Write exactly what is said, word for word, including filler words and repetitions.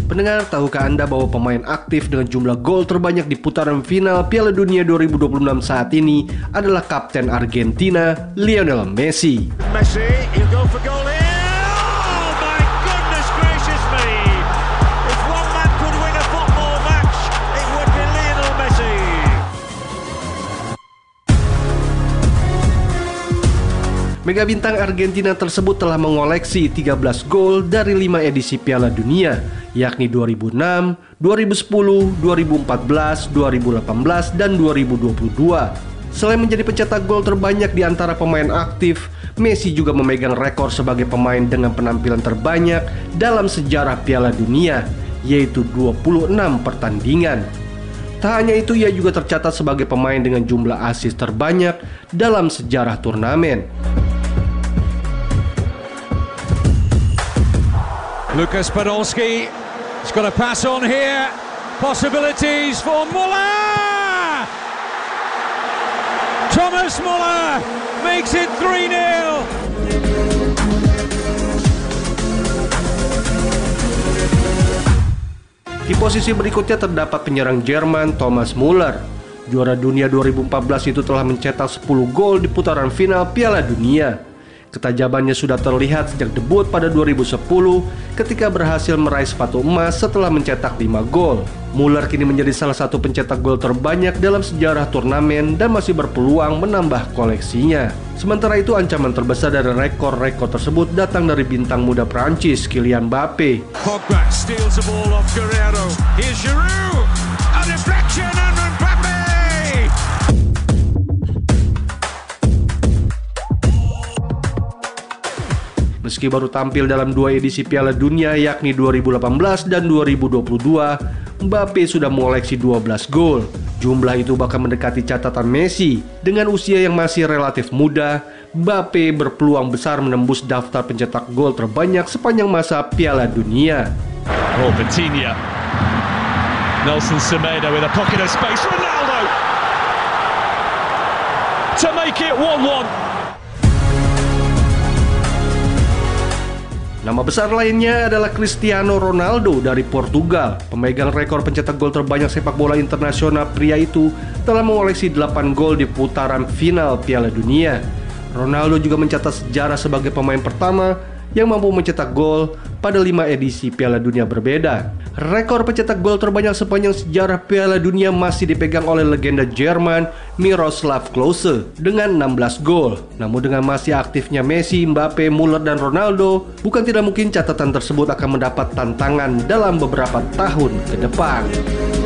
Pendengar, tahukah Anda bahwa pemain aktif dengan jumlah gol terbanyak di putaran final Piala Dunia dua ribu dua puluh enam saat ini adalah Kapten Argentina, Lionel Messi. Messi, he'll go for goal here. Oh my goodness gracious me! If one man could win a football match, it would be Lionel Messi. Mega bintang Argentina tersebut telah mengoleksi tiga belas gol dari lima edisi Piala Dunia, yakni dua ribu enam, dua ribu sepuluh, dua ribu empat belas, dua ribu delapan belas, dan dua ribu dua puluh dua. Selain menjadi pencetak gol terbanyak di antara pemain aktif, Messi juga memegang rekor sebagai pemain dengan penampilan terbanyak dalam sejarah Piala Dunia, yaitu dua puluh enam pertandingan. Tak hanya itu, ia juga tercatat sebagai pemain dengan jumlah assist terbanyak dalam sejarah turnamen. Lucas Podolski, he's got a pass on here. Possibilities for Muller. Thomas Muller makes it three nil. Di posisi berikutnya terdapat penyerang Jerman Thomas Muller. Juara dunia dua ribu empat belas itu telah mencetak sepuluh gol di putaran final Piala Dunia. Ketajamannya sudah terlihat sejak debut pada dua ribu sepuluh ketika berhasil meraih sepatu emas setelah mencetak lima gol. Muller kini menjadi salah satu pencetak gol terbanyak dalam sejarah turnamen dan masih berpeluang menambah koleksinya. Sementara itu, ancaman terbesar dari rekor-rekor tersebut datang dari bintang muda Prancis Kylian Mbappe. Pogba steals the ball off Guerrero. Here's Giroud. A deflection and Mbappe. Meski baru tampil dalam dua edisi Piala Dunia yakni dua ribu delapan belas dan dua ribu dua puluh dua, Mbappe sudah mengoleksi dua belas gol. Jumlah itu bahkan mendekati catatan Messi. Dengan usia yang masih relatif muda, Mbappe berpeluang besar menembus daftar pencetak gol terbanyak sepanjang masa Piala Dunia. Oh, Vitinha. Nelson Semedo with a pocket of space. Ronaldo to make it one one. Nama besar lainnya adalah Cristiano Ronaldo dari Portugal. Pemegang rekor pencetak gol terbanyak sepak bola internasional, pria itu telah mengoleksi delapan gol di putaran final Piala Dunia. Ronaldo juga mencatat sejarah sebagai pemain pertama yang mampu mencetak gol pada lima edisi Piala Dunia berbeda. Rekor pencetak gol terbanyak sepanjang sejarah Piala Dunia masih dipegang oleh legenda Jerman Miroslav Klose dengan enam belas gol. Namun dengan masih aktifnya Messi, Mbappe, Muller, dan Ronaldo, bukan tidak mungkin catatan tersebut akan mendapat tantangan dalam beberapa tahun ke depan.